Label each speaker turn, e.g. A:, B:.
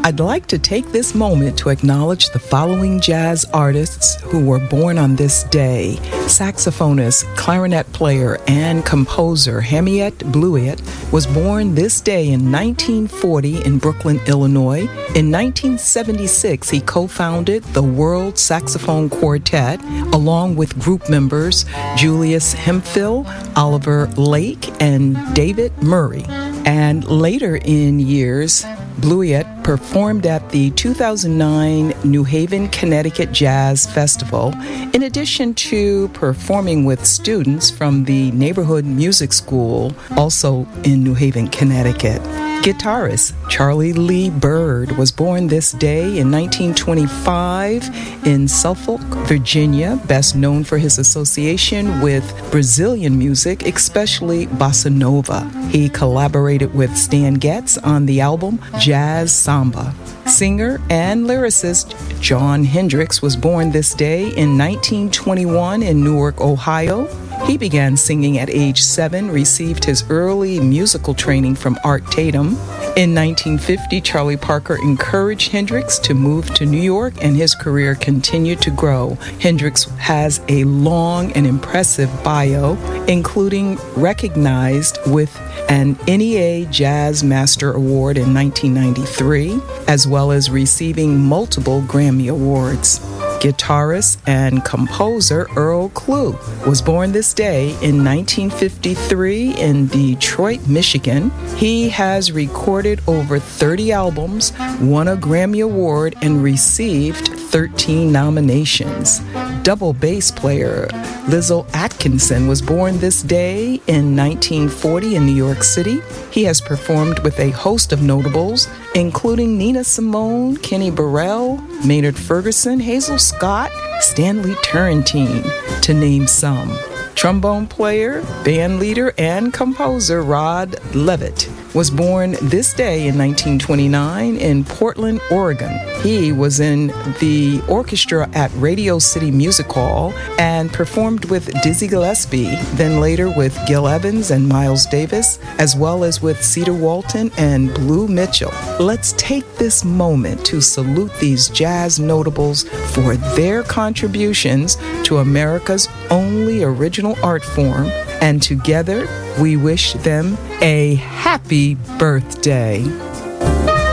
A: I'd like to take this moment to acknowledge the following jazz artists who were born on this day. Saxophonist, clarinet player, and composer Hamiet Bluiett was born this day in 1940 in Brooklyn, Illinois. In 1976, he co-founded the World Saxophone Quartet along with group members Julius Hemphill, Oliver Lake, and David Murray. And later in years, Bluiett performed at the 2009 New Haven, Connecticut Jazz Festival, in addition to performing with students from the Neighborhood Music School, also in New Haven, Connecticut. Guitarist Charlie Lee Bird was born this day in 1925 in Suffolk, Virginia, best known for his association with Brazilian music, especially bossa nova. He collaborated with Stan Getz on the album Jazz Samba. Singer and lyricist Jon Hendricks was born this day in 1921 in Newark, Ohio. He began singing at age 7, received his early musical training from Art Tatum. In 1950, Charlie Parker encouraged Hendricks to move to New York, and his career continued to grow. Hendricks has a long and impressive bio, including recognized with an NEA Jazz Master Award in 1993, as well as receiving multiple Grammy Awards. Guitarist and composer Earl Klugh was born this day in 1953 in Detroit, Michigan. He has recorded over 30 albums, won a Grammy Award, and received 13 nominations. Double bass player Lizzo Atkinson was born this day in 1940 in New York City. He has performed with a host of notables, including Nina Simone, Kenny Burrell, Maynard Ferguson, Hazel Scott, Stanley Turrentine, to name some. Trombone player, band leader, and composer Rod Levitt was born this day in 1929 in Portland, Oregon. He was in the orchestra at Radio City Music Hall and performed with Dizzy Gillespie, then later with Gil Evans and Miles Davis, as well as with Cedar Walton and Blue Mitchell. Let's take this moment to salute these jazz notables for their contributions to America's only original art form, and together we wish them a happy birthday.